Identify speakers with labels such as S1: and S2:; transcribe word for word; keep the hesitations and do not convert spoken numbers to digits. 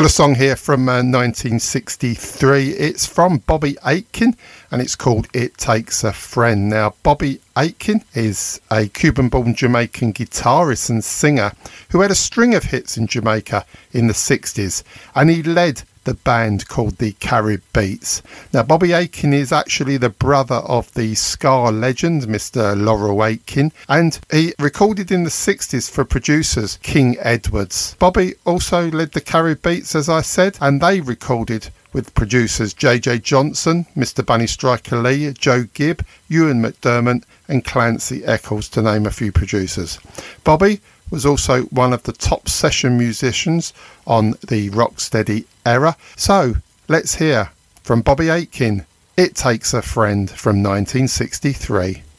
S1: Got a song here from uh, nineteen sixty-three. It's from Bobby Aitken and it's called It Takes a Friend. Now, Bobby Aitken is a Cuban-born Jamaican guitarist and singer who had a string of hits in Jamaica in the sixties, and he led the band called the Carib Beats. Now, Bobby Aitken is actually the brother of the ska legend, Mister Laurel Aitken, and he recorded in the sixties for producers King Edwards. Bobby also led the Carib Beats, as I said, and they recorded with producers J J Johnson, Mister Bunny Striker Lee, Joe Gibb, Ewan McDermott and Clancy Eccles, to name a few producers. Bobby was also one of the top session musicians on the Rocksteady era. So let's hear from Bobby Aitken, It Takes a Friend from nineteen sixty-three.